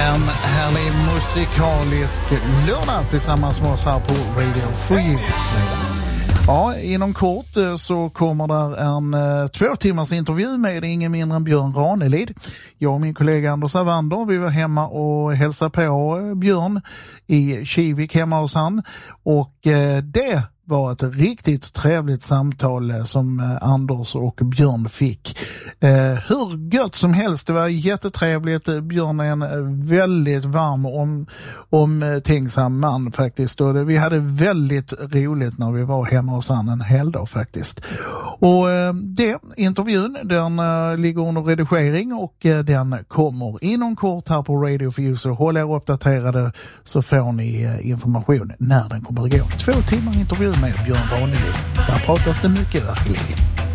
En härlig musikalisk lördag tillsammans med oss här på Radio Free Use. Ja, inom kort så kommer där en 2 timmars intervju med ingen mindre än Björn Ranelid. Jag och min kollega Anders Avander, vi var hemma och hälsade på Björn i Kivik hemma hos han. Och det var ett riktigt trevligt samtal som Anders och Björn fick. Hur gött som helst, det var jättetrevligt. Björn är en väldigt varm omtänksam man faktiskt. Och vi hade väldigt roligt när vi var hemma hos han en hel dag faktiskt. Och intervjun den ligger under redigering och den kommer inom kort här på Radio for You. Så håll er uppdaterade så får ni information när den kommer att gå. 2 timmar intervju med Björn Ranelid. Där pratas det mycket verkligen.